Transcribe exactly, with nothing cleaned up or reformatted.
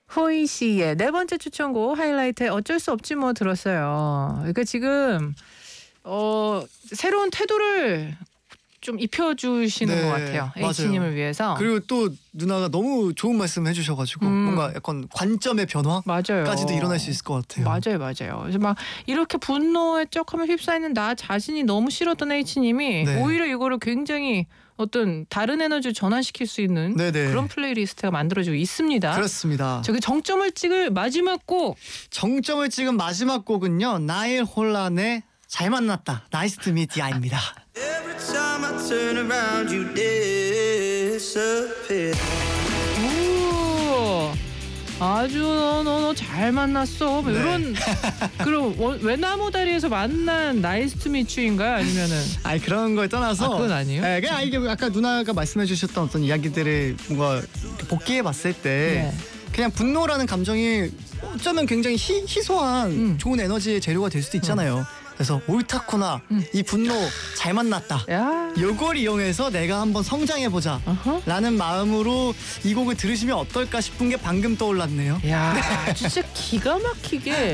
호이 씨의 네 번째 추천곡 하이라이트에 어쩔 수 없지 뭐 들었어요. 그러니까 지금 어, 새로운 태도를 좀 입혀주시는 네, 것 같아요. 맞아요. H님을 위해서. 그리고 또 누나가 너무 좋은 말씀 해주셔가지고 음. 뭔가 약간 관점의 변화까지도 맞아요. 일어날 수 있을 것 같아요. 맞아요, 맞아요. 그래서 막 이렇게 분노에 쪽하면 휩싸이는 나 자신이 너무 싫었던 H님이 네. 오히려 이거를 굉장히 어떤 다른 에너지를 전환시킬 수 있는 네네. 그런 플레이리스트가 만들어지고 있습니다. 그렇습니다. 저기 정점을 찍을 마지막 곡. 정점을 찍은 마지막 곡은요, 나일 혼란의 잘 만났다, 나이스 투 미트 야입니다. Every time I turn around, you disappear. 오, 아주 너 너 너 잘 만났어. 뭐 네. 이런 그럼 워- 외나무 다리에서 만난 나이스 투 미츠인가요? 아니면은 아니 그런 걸 떠나서 아, 그건 아니에요? 네, 그냥 이게 아까 누나가 말씀해주셨던 어떤 이야기들을 뭔가 복귀해봤을 때 네. 그냥 분노라는 감정이 어쩌면 굉장히 희, 희소한 음. 좋은 에너지의 재료가 될 수도 있잖아요. 그래서 옳다구나, 음. 이 분노 잘 만났다, 야, 요걸 이용해서 내가 한번 성장해보자 어허. 라는 마음으로 이 곡을 들으시면 어떨까 싶은 게 방금 떠올랐네요. 야, 진짜 기가 막히게